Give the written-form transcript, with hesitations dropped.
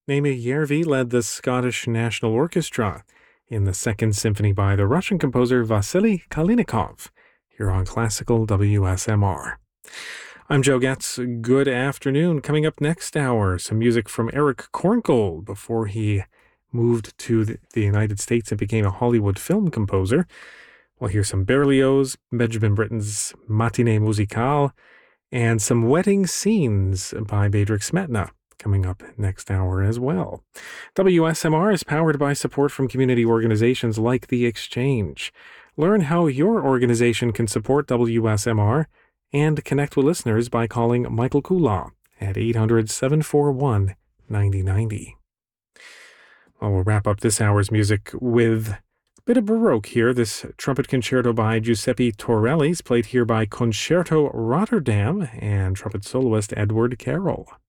Amy Järvi led the Scottish National Orchestra in the Second Symphony by the Russian composer Vasily Kalinikov, here on Classical WSMR. I'm Joe Getz. Good afternoon. Coming up next hour, some music from Eric Korngold before he moved to the United States and became a Hollywood film composer. We'll hear some Berlioz, Benjamin Britten's Matinée Musicale, and some wedding scenes by Bedřich Smetana coming up next hour as well. WSMR is powered by support from community organizations like The Exchange. Learn how your organization can support WSMR and connect with listeners by calling Michael Kulaw at 800-741-9090. Well, we'll wrap up this hour's music with a bit of Baroque here. This trumpet concerto by Giuseppe Torelli is played here by Concerto Rotterdam and trumpet soloist Edward Carroll.